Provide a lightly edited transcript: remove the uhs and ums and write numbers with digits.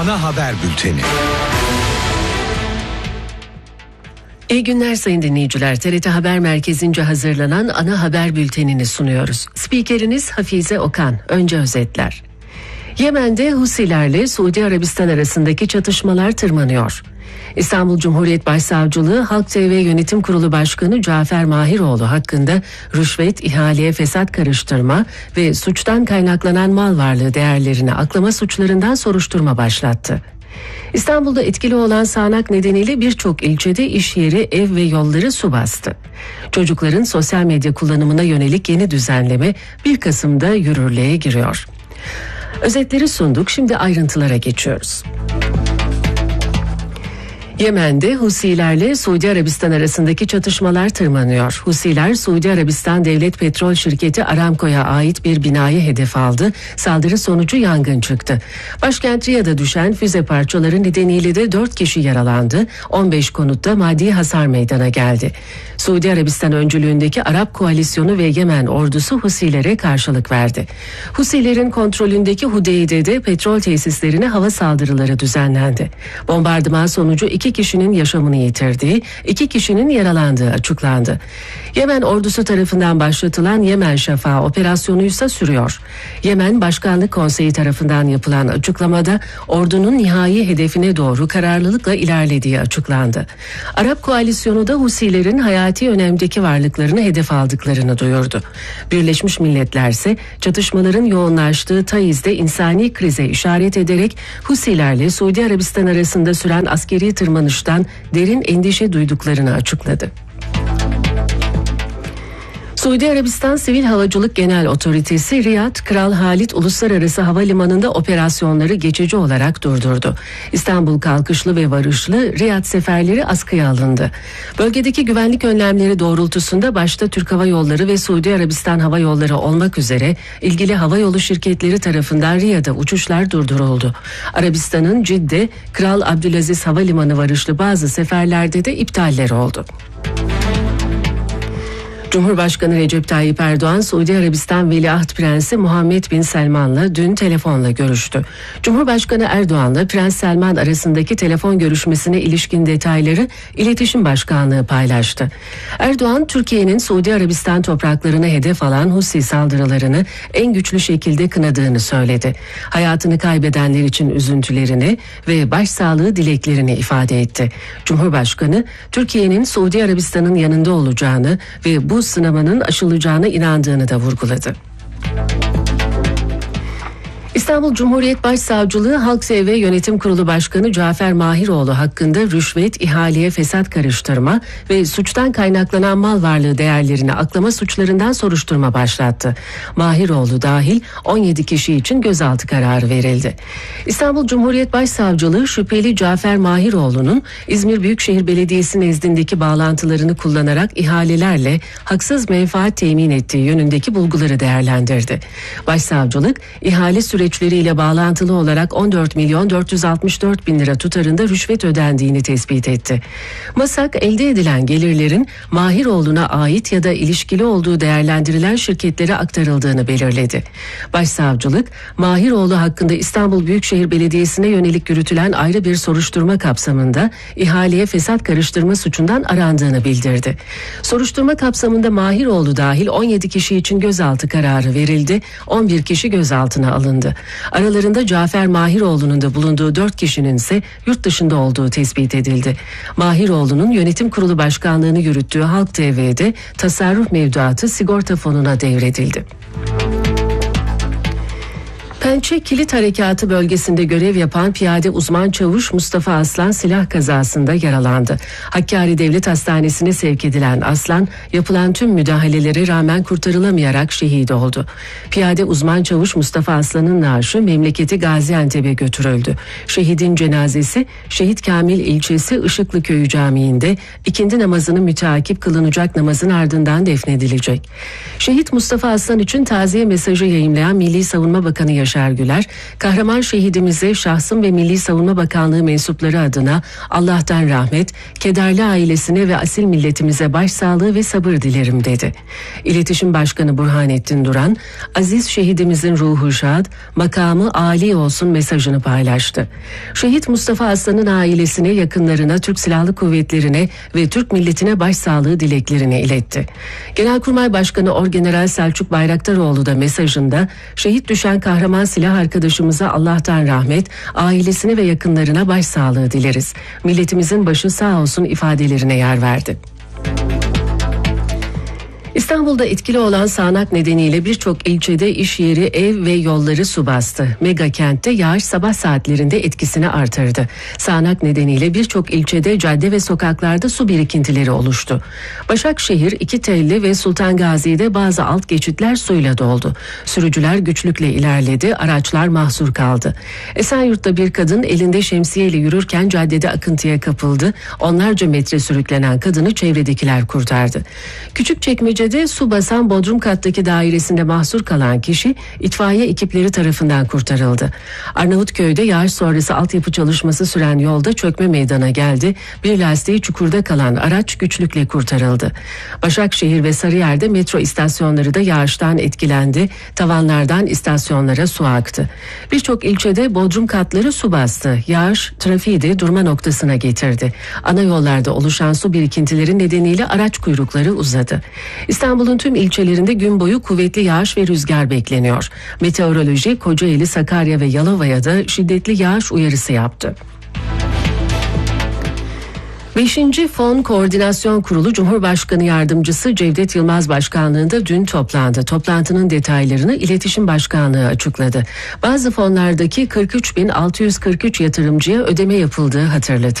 Ana haber bülteni. İyi günler sayın dinleyiciler. TRT Haber Merkezi'nce hazırlanan ana haber bültenini sunuyoruz. Spikeriniz Hafize Okan. Önce özetler. Yemen'de Husilerle Suudi Arabistan arasındaki çatışmalar tırmanıyor. İstanbul Cumhuriyet Başsavcılığı Halk TV Yönetim Kurulu Başkanı Cafer Mahiroğlu hakkında rüşvet, ihaleye fesat karıştırma ve suçtan kaynaklanan mal varlığı değerlerini aklama suçlarından soruşturma başlattı. İstanbul'da etkili olan sağanak nedeniyle birçok ilçede iş yeri, ev ve yolları su bastı. Çocukların sosyal medya kullanımına yönelik yeni düzenleme 1 Kasım'da yürürlüğe giriyor. Özetleri sunduk, şimdi ayrıntılara geçiyoruz. Yemen'de Husilerle Suudi Arabistan arasındaki çatışmalar tırmanıyor. Husiler, Suudi Arabistan Devlet Petrol Şirketi Aramco'ya ait bir binayı hedef aldı. Saldırı sonucu yangın çıktı. Başkent Riyad'a düşen füze parçaları nedeniyle de 4 kişi yaralandı. 15 konutta maddi hasar meydana geldi. Suudi Arabistan öncülüğündeki Arap Koalisyonu ve Yemen ordusu Husilere karşılık verdi. Husilerin kontrolündeki Hudeyde'de petrol tesislerine hava saldırıları düzenlendi. Bombardıman sonucu 2 kişinin yaşamını yitirdiği, 2 kişinin yaralandığı açıklandı. Yemen ordusu tarafından başlatılan Yemen Şafağı operasyonu ise sürüyor. Yemen Başkanlık Konseyi tarafından yapılan açıklamada ordunun nihai hedefine doğru kararlılıkla ilerlediği açıklandı. Arap Koalisyonu da Husilerin hayati önemdeki varlıklarını hedef aldıklarını duyurdu. Birleşmiş Milletler ise çatışmaların yoğunlaştığı Taiz'de insani krize işaret ederek Husilerle Suudi Arabistan arasında süren askeri tırmanıştan derin endişe duyduklarını açıkladı. Suudi Arabistan Sivil Havacılık Genel Otoritesi Riyad Kral Halid Uluslararası Havalimanı'nda operasyonları geçici olarak durdurdu. İstanbul kalkışlı ve varışlı Riyad seferleri askıya alındı. Bölgedeki güvenlik önlemleri doğrultusunda başta Türk Hava Yolları ve Suudi Arabistan Hava Yolları olmak üzere ilgili havayolu şirketleri tarafından Riyad'a uçuşlar durduruldu. Arabistan'ın Cidde Kral Abdülaziz Havalimanı varışlı bazı seferlerde de iptaller oldu. Cumhurbaşkanı Recep Tayyip Erdoğan, Suudi Arabistan Veliaht Prensi Muhammed Bin Selman'la dün telefonla görüştü. Cumhurbaşkanı Erdoğan'la Prens Selman arasındaki telefon görüşmesine ilişkin detayları İletişim Başkanlığı paylaştı. Erdoğan, Türkiye'nin Suudi Arabistan topraklarına hedef alan Husi saldırılarını en güçlü şekilde kınadığını söyledi. Hayatını kaybedenler için üzüntülerini ve başsağlığı dileklerini ifade etti. Cumhurbaşkanı, Türkiye'nin Suudi Arabistan'ın yanında olacağını ve bu sınamanın aşılacağına inandığını da vurguladı. İstanbul Cumhuriyet Başsavcılığı Halk TV Yönetim Kurulu Başkanı Cafer Mahiroğlu hakkında rüşvet, ihaleye fesat karıştırma ve suçtan kaynaklanan mal varlığı değerlerini aklama suçlarından soruşturma başlattı. Mahiroğlu dahil 17 kişi için gözaltı kararı verildi. İstanbul Cumhuriyet Başsavcılığı şüpheli Cafer Mahiroğlu'nun İzmir Büyükşehir Belediyesi nezdindeki bağlantılarını kullanarak ihalelerle haksız menfaat temin ettiği yönündeki bulguları değerlendirdi. Başsavcılık ihale süreçleriyle bağlantılı olarak 14 milyon 464 bin lira tutarında rüşvet ödendiğini tespit etti. MASAK elde edilen gelirlerin Mahiroğlu'na ait ya da ilişkili olduğu değerlendirilen şirketlere aktarıldığını belirledi. Başsavcılık, Mahiroğlu hakkında İstanbul Büyükşehir Belediyesi'ne yönelik yürütülen ayrı bir soruşturma kapsamında ihaleye fesat karıştırma suçundan arandığını bildirdi. Soruşturma kapsamında Mahiroğlu dahil 17 kişi için gözaltı kararı verildi, 11 kişi gözaltına alındı. Aralarında Cafer Mahiroğlu'nun da bulunduğu 4 kişinin ise yurt dışında olduğu tespit edildi. Mahiroğlu'nun yönetim kurulu başkanlığını yürüttüğü Halk TV'de tasarruf mevduatı sigorta fonuna devredildi. Pençe Kilit Harekatı bölgesinde görev yapan piyade uzman çavuş Mustafa Aslan silah kazasında yaralandı. Hakkari Devlet Hastanesi'ne sevk edilen Aslan, yapılan tüm müdahalelere rağmen kurtarılamayarak şehit oldu. Piyade uzman çavuş Mustafa Aslan'ın naaşı memleketi Gaziantep'e götürüldü. Şehidin cenazesi Şehit Kamil ilçesi Işıklı Köyü Camii'nde ikindi namazını müteakip kılınacak namazın ardından defnedilecek. Şehit Mustafa Aslan için taziye mesajı yayımlayan Milli Savunma Bakanı Yaşar Yaşar Güler, kahraman şehidimize şahsım ve Milli Savunma Bakanlığı mensupları adına Allah'tan rahmet, kederli ailesine ve asil milletimize başsağlığı ve sabır dilerim dedi. İletişim Başkanı Burhanettin Duran, aziz şehidimizin ruhu şad, makamı âli olsun mesajını paylaştı. Şehit Mustafa Aslan'ın ailesine, yakınlarına, Türk Silahlı Kuvvetleri'ne ve Türk milletine başsağlığı dileklerini iletti. Genelkurmay Başkanı Orgeneral Selçuk Bayraktaroğlu da mesajında şehit düşen kahraman silah arkadaşımıza Allah'tan rahmet, ailesine ve yakınlarına başsağlığı dileriz. Milletimizin başı sağ olsun ifadelerine yer verdi. İstanbul'da etkili olan sağanak nedeniyle birçok ilçede iş yeri, ev ve yolları su bastı. Mega kentte yağış sabah saatlerinde etkisini artırdı. Sağanak nedeniyle birçok ilçede cadde ve sokaklarda su birikintileri oluştu. Başakşehir, İkitelli ve Sultan Gazi'de bazı alt geçitler suyla doldu. Sürücüler güçlükle ilerledi, araçlar mahsur kaldı. Esenyurt'ta bir kadın elinde şemsiyeyle yürürken caddede akıntıya kapıldı. Onlarca metre sürüklenen kadını çevredekiler kurtardı. Küçükçekmece'de su basan bodrum kattaki dairesinde mahsur kalan kişi itfaiye ekipleri tarafından kurtarıldı. Arnavutköy'de yağış sonrası altyapı çalışması süren yolda çökme meydana geldi. Bir lastiği çukurda kalan araç güçlükle kurtarıldı. Başakşehir ve Sarıyer'de metro istasyonları da yağıştan etkilendi. Tavanlardan istasyonlara su aktı. Birçok ilçede bodrum katları su bastı. Yağış trafiği de durma noktasına getirdi. Ana yollarda oluşan su birikintileri nedeniyle araç kuyrukları uzadı. İstanbul'un tüm ilçelerinde gün boyu kuvvetli yağış ve rüzgar bekleniyor. Meteoroloji Kocaeli, Sakarya ve Yalova'ya da şiddetli yağış uyarısı yaptı. 5. Fon Koordinasyon Kurulu Cumhurbaşkanı Yardımcısı Cevdet Yılmaz Başkanlığında dün toplandı. Toplantının detaylarını İletişim Başkanlığı açıkladı. Bazı fonlardaki 43.643 yatırımcıya ödeme yapıldığı hatırlatıldı.